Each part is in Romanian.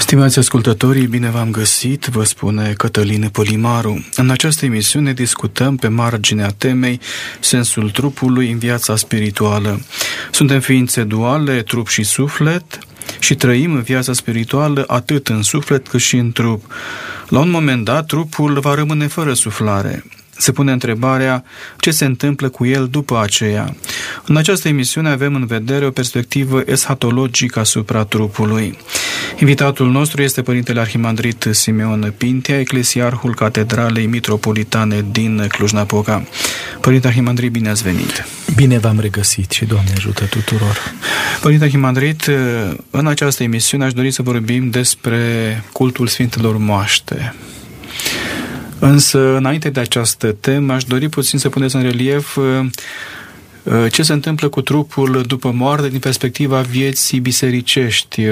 Stimați ascultătorii, bine v-am găsit, vă spune Cătălin Polimaru. În această emisiune discutăm pe marginea temei sensul trupului în viața spirituală. Suntem ființe duale, trup și suflet, și trăim viața spirituală atât în suflet cât și în trup. La un moment dat, trupul va rămâne fără suflare. Se pune întrebarea ce se întâmplă cu el după aceea. În această emisiune avem în vedere o perspectivă eschatologică asupra trupului. Invitatul nostru este Părintele Arhimandrit Simeon Pintea, eclesiarhul Catedralei Mitropolitane din Cluj-Napoca. Părinte Arhimandrit, bine ați venit! Bine v-am regăsit și Doamne ajută tuturor! Părinte Arhimandrit, în această emisiune aș dori să vorbim despre cultul Sfintelor Moaște. Însă, înainte de această temă, aș dori puțin să puneți în relief ce se întâmplă cu trupul după moarte din perspectiva vieții bisericești.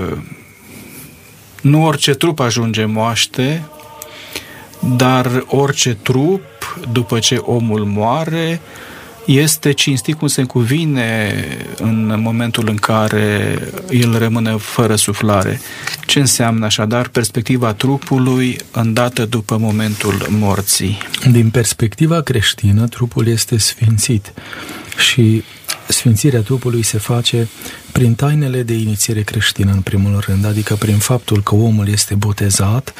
Nu orice trup ajunge moaște, dar orice trup, după ce omul moare, este cinstit cum se cuvine în momentul în care el rămâne fără suflare. Ce înseamnă așadar perspectiva trupului îndată după momentul morții? Din perspectiva creștină, trupul este sfințit și sfințirea trupului se face prin tainele de inițiere creștină în primul rând, adică prin faptul că omul este botezat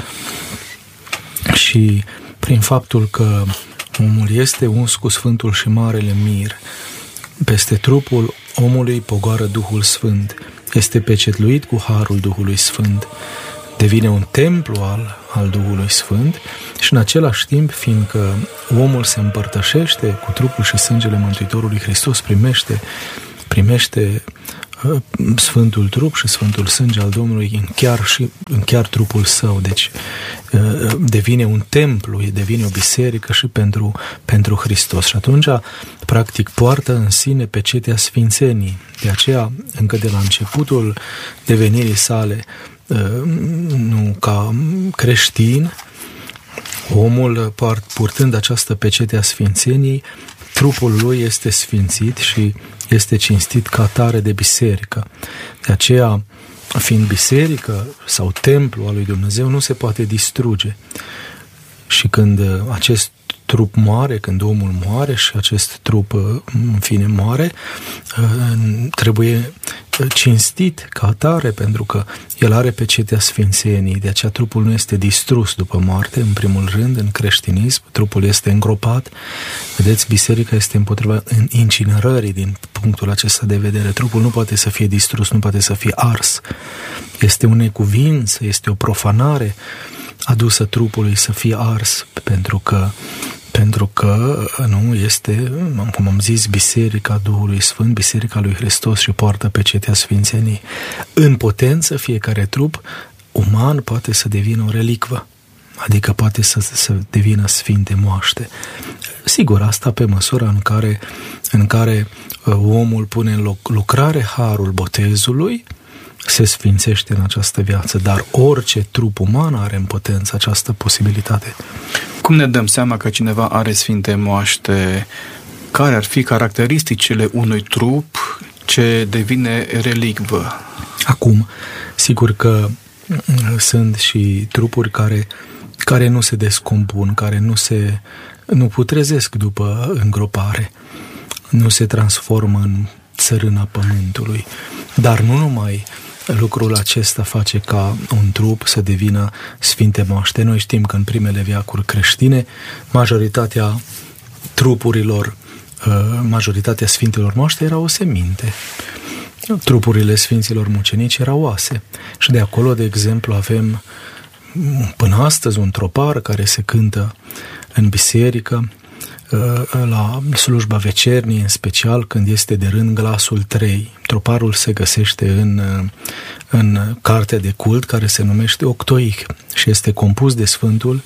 și prin faptul că omul este uns cu Sfântul și Marele Mir. Peste trupul omului pogoară Duhul Sfânt. Este pecetluit cu harul Duhului Sfânt. Devine un templu al Duhului Sfânt și în același timp, fiindcă omul se împărtășește cu trupul și sângele Mântuitorului Hristos, primește Sfântul trup și Sfântul sânge al Domnului în chiar trupul său. Deci devine un templu, devine o biserică și pentru Hristos. Și atunci, practic, poartă în sine pecetea sfințenii. De aceea, încă de la începutul devenirii sale, ca creștin, omul, purtând această pecete a sfințenii, trupul lui este sfințit și este cinstit ca atare de biserică. De aceea, fiind biserică sau templu al lui Dumnezeu, nu se poate distruge. Și când acest trup moare, când omul moare și acest trup, în fine, moare, trebuie cinstit ca atare, pentru că el are pecetea sfințenii. De aceea trupul nu este distrus după moarte, în primul rând, în creștinism, trupul este îngropat. Vedeți, biserica este împotriva incinerării din punctul acesta de vedere. Trupul nu poate să fie distrus, nu poate să fie ars. Este o necuvință, este o profanare adusă trupului să fie ars, pentru că nu este, cum am zis, biserica Duhului Sfânt, biserica lui Hristos și poartă pecetea sfințenii. În potență, fiecare trup uman poate să devină o relicvă, adică poate să devină sfinte moaște. Sigur, asta pe măsura în care omul pune în lucrare harul botezului, se sfințește în această viață, dar orice trup uman are în potență această posibilitate. Cum ne dăm seama că cineva are sfinte moaște? Care ar fi caracteristicile unui trup ce devine relicvă? Acum, sigur că sunt și trupuri care nu se descompun, care nu putrezesc după îngropare, nu se transformă în țărâna pământului, dar nu numai lucrul acesta face ca un trup să devină sfinte moaște. Noi știm că în primele veacuri creștine, majoritatea trupurilor, majoritatea sfintelor moaște erau oseminte. Trupurile sfinților mucenici erau oase. Și de acolo, de exemplu, avem până astăzi un tropar care se cântă în biserică, la slujba vecernie, în special când este de rând glasul 3. Troparul se găsește în cartea de cult care se numește Octoic și este compus de Sfântul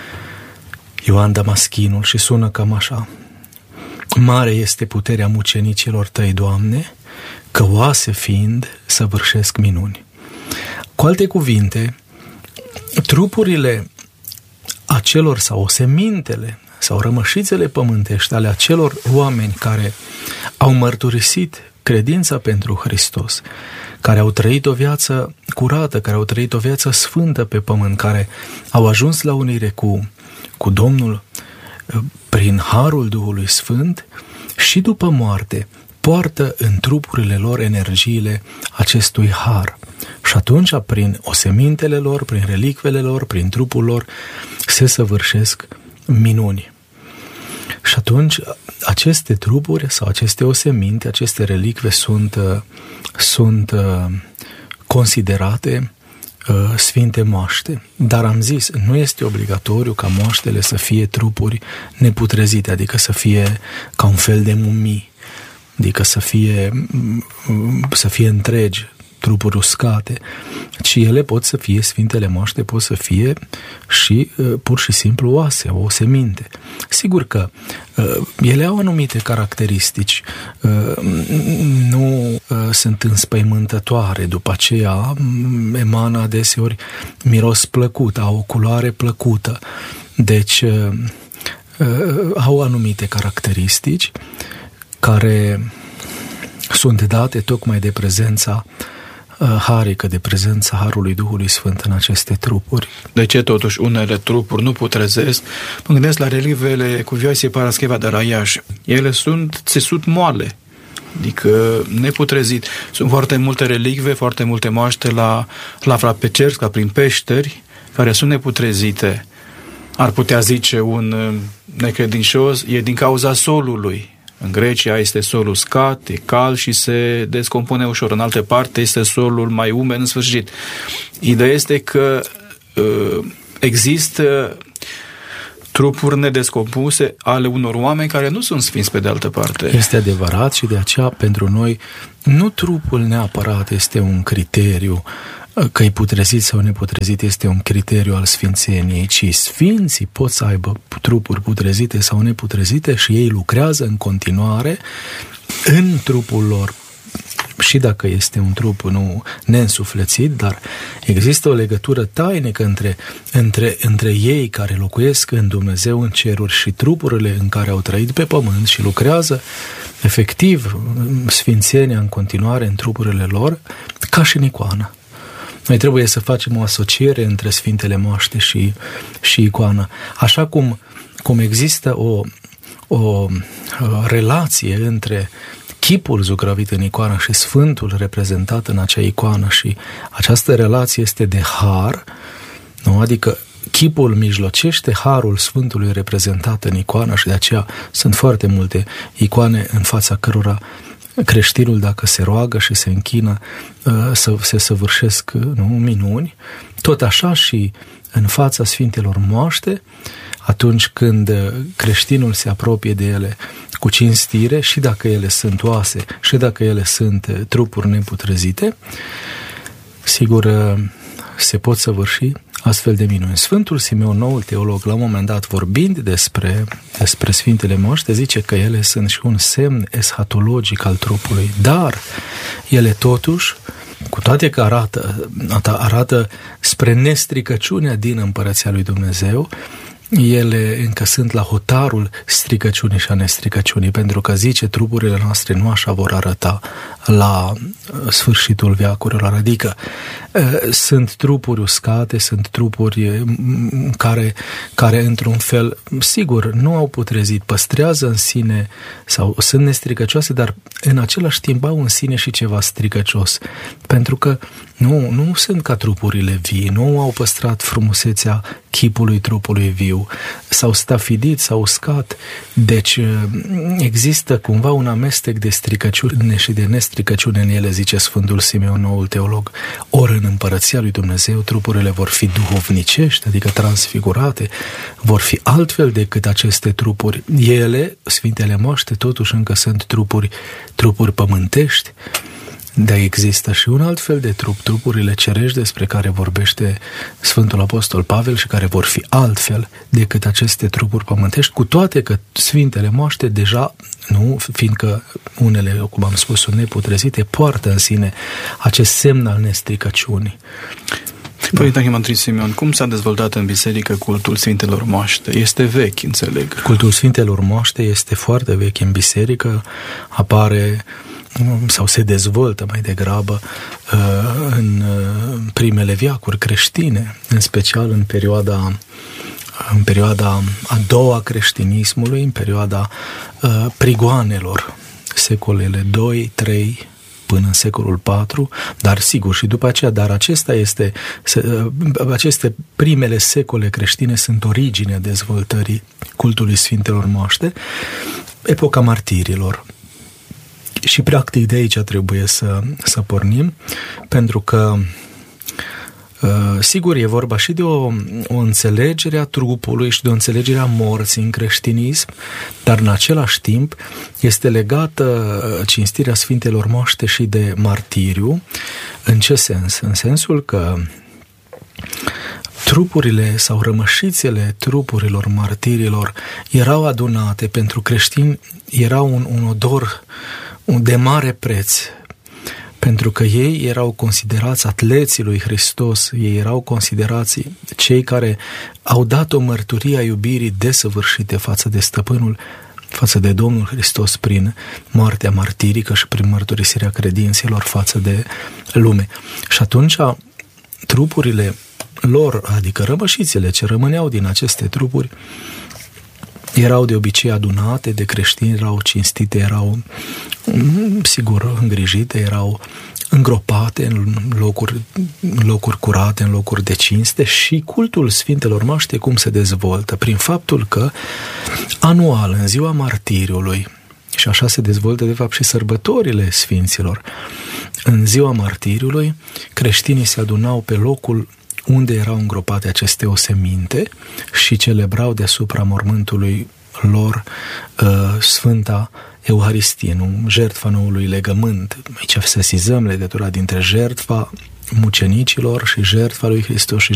Ioan Damaschinul și sună cam așa: Mare este puterea mucenicilor tăi, Doamne, că oase fiind săvârșesc minuni. Cu alte cuvinte, trupurile acelor sau osemintele sau rămășițele pământești ale acelor oameni care au mărturisit credința pentru Hristos, care au trăit o viață curată, care au trăit o viață sfântă pe pământ, care au ajuns la unire cu Domnul prin harul Duhului Sfânt și după moarte poartă în trupurile lor energiile acestui har. Și atunci, prin osemintele lor, prin relicvele lor, prin trupul lor, se săvârșesc minuni. Și atunci, aceste trupuri sau aceste oseminte, aceste relicve sunt considerate sfinte moaște. Dar am zis, nu este obligatoriu ca moaștele să fie trupuri neputrezite, adică să fie ca un fel de mumii, adică să fie întregi, trupuri uscate, ci ele pot să fie, sfintele moaște pot să fie și pur și simplu oase, oseminte. Sigur că ele au anumite caracteristici, nu sunt înspăimântătoare, după aceea emană adeseori miros plăcut, au o culoare plăcută, deci au anumite caracteristici care sunt date tocmai de prezența harică, de prezența harului Duhului Sfânt în aceste trupuri. De ce totuși unele trupuri nu putrezesc? Mă gândesc la relicvele Cuvioasei Parascheva de la Iași. Ele sunt țesut moale, adică neputrezit. Sunt foarte multe relicve, foarte multe moaște la Frapecersk, la prin peșteri, care sunt neputrezite. Ar putea zice un necredincios, e din cauza solului. În Grecia este solul uscat, e cald și se descompune ușor. În altă parte este solul mai umed în sfârșit. Ideea este că există trupuri nedescompuse ale unor oameni care nu sunt sfinți pe de altă parte. Este adevărat și de aceea pentru noi nu trupul neapărat este un criteriu, că e putrezit sau neputrezit este un criteriu al sfințeniei, ci sfinții pot să aibă trupuri putrezite sau neputrezite și ei lucrează în continuare în trupul lor. Și dacă este un trup nu neînsuflețit, dar există o legătură tainică între ei care locuiesc în Dumnezeu în ceruri și trupurile în care au trăit pe pământ și lucrează efectiv sfințenia în continuare în trupurile lor, ca și în icoană. Noi trebuie să facem o asociere între Sfintele Moaște și icoană. Așa cum există o relație între chipul zugrăvit în icoană și Sfântul reprezentat în acea icoană și această relație este de har, nu? Adică chipul mijlocește harul Sfântului reprezentat în icoană și de aceea sunt foarte multe icoane în fața cărora creștinul, dacă se roagă și se închină, se săvârșesc minuni. Tot așa și în fața Sfintelor Moaște, atunci când creștinul se apropie de ele cu cinstire, și dacă ele sunt oase, și dacă ele sunt trupuri neputrezite, sigur se pot săvârși astfel de minuni. Sfântul Simeon, noul teolog, la un moment dat, vorbind despre Sfintele Moaște, zice că ele sunt și un semn eschatologic al trupului, dar ele totuși, cu toate că arată spre nestricăciunea din Împărăția lui Dumnezeu, ele încă sunt la hotarul stricăciunii și a nestricăciunii, pentru că zice, trupurile noastre nu așa vor arăta la sfârșitul veacurilor, adică sunt trupuri uscate, sunt trupuri care într-un fel, sigur, nu au putrezit, păstrează în sine sau sunt nestricăcioase, dar în același timp au în sine și ceva stricăcios, pentru că nu sunt ca trupurile vii, nu au păstrat frumusețea chipului trupului viu, s-au stafidit, s-au uscat, deci există cumva un amestec de stricăciune și de nestricăciune în ele, zice Sfântul Simeon, noul teolog. Ori în Împărăția lui Dumnezeu trupurile vor fi duhovnicești, adică transfigurate, vor fi altfel decât aceste trupuri. Ele, Sfintele Moaște, totuși încă sunt trupuri pământești. Dar există și un alt fel de trupurile cerești despre care vorbește Sfântul Apostol Pavel și care vor fi altfel decât aceste trupuri pământești, cu toate că Sfintele Moaște deja, fiindcă unele, cum am spus, sunt neputrezite, poartă în sine acest semn al nestricăciunii. Părinte Arhimandrit Simeon, cum s-a dezvoltat în biserică cultul Sfintelor Moaște? Este vechi, înțeleg. Cultul Sfintelor Moaște este foarte vechi în biserică, apare sau se dezvoltă mai degrabă în primele veacuri creștine, în special în perioada a doua creștinismului, în perioada prigoanelor, secolele 2, 3 până în secolul 4, dar sigur și după aceea, dar aceste primele secole creștine sunt originea dezvoltării cultului Sfintelor Moaște, epoca martirilor. Și practic de aici trebuie să pornim, pentru că sigur, e vorba și de o înțelegere a trupului și de o înțelegere a morții în creștinism, dar în același timp este legată cinstirea Sfintelor Moaște și de martiriu. În ce sens? În sensul că trupurile sau rămășițele trupurilor martirilor erau adunate pentru creștini, era un odor de mare preț, pentru că ei erau considerați atleții lui Hristos, ei erau considerați cei care au dat o mărturie a iubirii desăvârșite față de Stăpânul, față de Domnul Hristos prin moartea martirică și prin mărturisirea credințelor față de lume. Și atunci trupurile lor, adică rămășițele ce rămâneau din aceste trupuri, erau de obicei adunate de creștini, erau cinstite, erau, sigur, îngrijite, erau îngropate în locuri curate, în locuri de cinste și cultul Sfintelor Moaște cum se dezvoltă? Prin faptul că anual, în ziua martiriului, și așa se dezvoltă de fapt și sărbătorile Sfinților, în ziua martiriului, creștinii se adunau pe locul unde erau îngropate aceste oseminte și celebrau deasupra mormântului lor Sfânta Euharistie, jertfa noului legământ. Aici sesizăm legătura dintre jertfa mucenicilor și jertfa lui Hristos și